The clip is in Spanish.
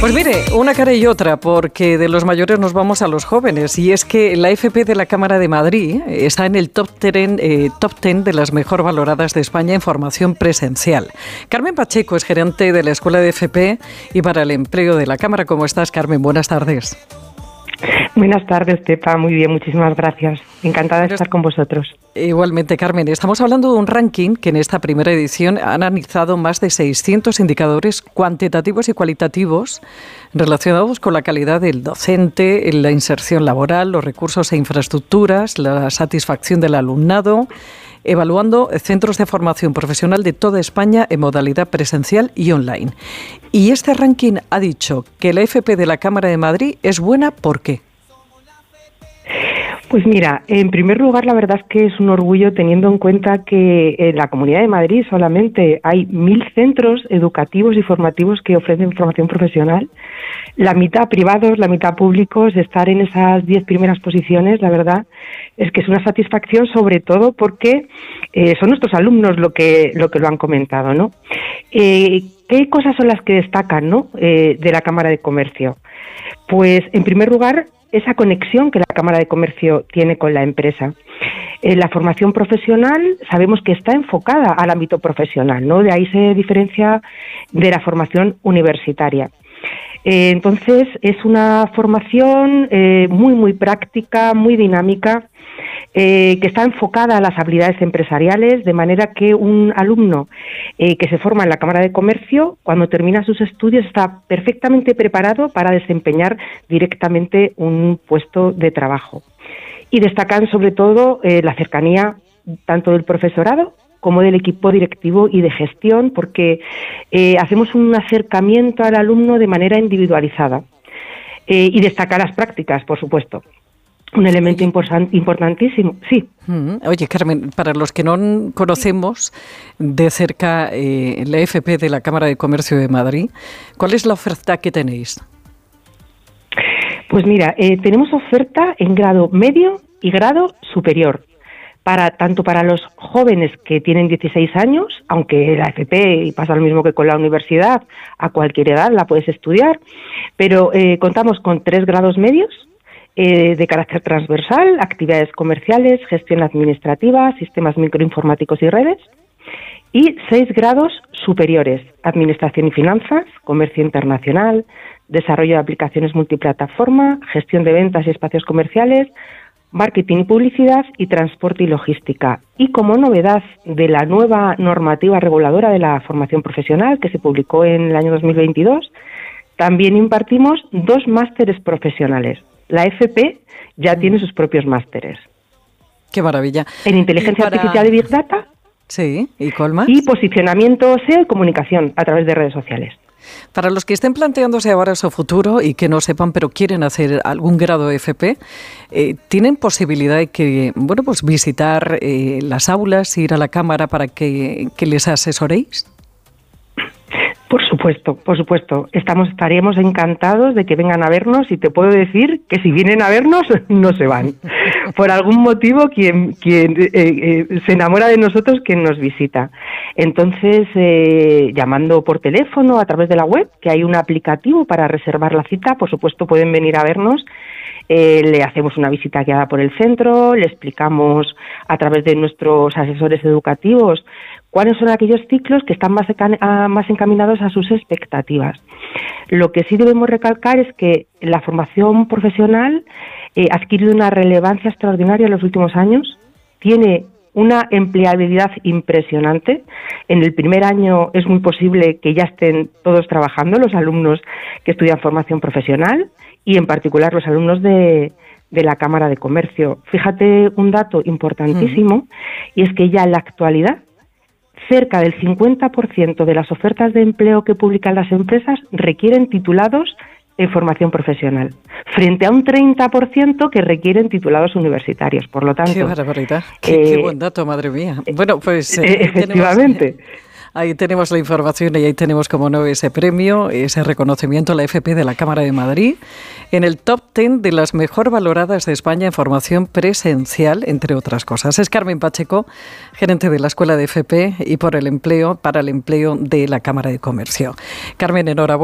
Pues mire, una cara y otra, porque de los mayores nos vamos a los jóvenes. Y es que la FP de la Cámara de Madrid está en el top 10 de las mejor valoradas de España en formación presencial. Carmen Pacheco es gerente de la Escuela de FP y para el Empleo de la Cámara. ¿Cómo estás, Carmen? Buenas tardes. Buenas tardes, Pepa. Muy bien, muchísimas gracias. Encantada de estar con vosotros. Igualmente, Carmen. Estamos hablando de un ranking que en esta primera edición ha analizado más de 600 indicadores cuantitativos y cualitativos relacionados con la calidad del docente, la inserción laboral, los recursos e infraestructuras, la satisfacción del alumnado, evaluando centros de formación profesional de toda España en modalidad presencial y online. Y este ranking ha dicho que la FP de la Cámara de Madrid es buena, ¿por qué? Pues mira, en primer lugar, la verdad es que es un orgullo teniendo en cuenta que en la Comunidad de Madrid solamente hay 1.000 centros educativos y formativos que ofrecen formación profesional. La mitad privados, la mitad públicos. Estar en esas 10 primeras posiciones, la verdad, es que es una satisfacción, sobre todo porque son nuestros alumnos lo que lo han comentado, ¿no? ¿Qué cosas son las que destacan, ¿no? De la Cámara de Comercio? Pues, en primer lugar, esa conexión que la Cámara de Comercio tiene con la empresa. La formación profesional sabemos que está enfocada al ámbito profesional, ¿no? De ahí se diferencia de la formación universitaria. Entonces, es una formación muy práctica, muy dinámica, que está enfocada a las habilidades empresariales, de manera que un alumno que se forma en la Cámara de Comercio, cuando termina sus estudios, está perfectamente preparado para desempeñar directamente un puesto de trabajo. Y destacan sobre todo la cercanía tanto del profesorado como del equipo directivo y de gestión, porque hacemos un acercamiento al alumno de manera individualizada. Y destacar las prácticas, por supuesto. Un elemento importantísimo, sí. Oye, Carmen, para los que no conocemos de cerca la FP de la Cámara de Comercio de Madrid, ¿cuál es la oferta que tenéis? Pues mira, tenemos oferta en grado medio y grado superior, tanto para los jóvenes que tienen 16 años, aunque la FP pasa lo mismo que con la universidad, a cualquier edad la puedes estudiar, pero contamos con 3 grados medios, de carácter transversal, actividades comerciales, gestión administrativa, sistemas microinformáticos y redes, y 6 grados superiores, administración y finanzas, comercio internacional, desarrollo de aplicaciones multiplataforma, gestión de ventas y espacios comerciales, marketing y publicidad y transporte y logística. Y como novedad de la nueva normativa reguladora de la formación profesional que se publicó en el año 2022, también impartimos 2 másteres profesionales. La FP ya tiene sus propios másteres. ¡Qué maravilla! En inteligencia artificial y Big Data. Sí, ¿y cuál más? Y posicionamiento SEO y comunicación a través de redes sociales. Para los que estén planteándose ahora su futuro y que no sepan, pero quieren hacer algún grado de FP, ¿tienen posibilidad de que, pues visitar las aulas, ir a la cámara para que les asesoréis? Por supuesto. Estaríamos encantados de que vengan a vernos y te puedo decir que si vienen a vernos no se van. Por algún motivo, quien se enamora de nosotros, quien nos visita. Entonces, llamando por teléfono a través de la web, que hay un aplicativo para reservar la cita, por supuesto pueden venir a vernos. Le hacemos una visita guiada por el centro, le explicamos a través de nuestros asesores educativos cuáles son aquellos ciclos que están más encaminados a sus expectativas. Lo que sí debemos recalcar es que la formación profesional ha adquirido una relevancia extraordinaria en los últimos años, tiene una empleabilidad impresionante. En el primer año es muy posible que ya estén todos trabajando los alumnos que estudian formación profesional y en particular los alumnos de la Cámara de Comercio. Fíjate un dato importantísimo y es que ya en la actualidad cerca del 50% de las ofertas de empleo que publican las empresas requieren titulados en formación profesional, frente a un 30% que requieren titulados universitarios. Por lo tanto... ¡Qué barbaridad! ¡Qué buen dato, madre mía! Bueno, pues... efectivamente. Ahí tenemos la información y ahí tenemos, como no, ese premio, ese reconocimiento a la FP de la Cámara de Madrid en el top 10 de las mejor valoradas de España en formación presencial, entre otras cosas. Es Carmen Pacheco, gerente de la Escuela de FP y para el empleo de la Cámara de Comercio. Carmen, enhorabuena.